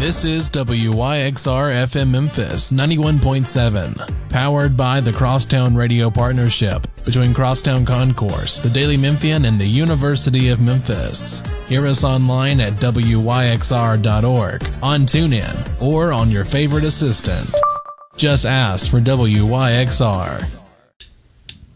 This is WYXR FM Memphis 91.7, powered by the Crosstown Radio Partnership between Crosstown Concourse, the Daily Memphian, and the University of Memphis. Hear us online at WYXR.org, on TuneIn, or on your favorite assistant. Just ask for WYXR.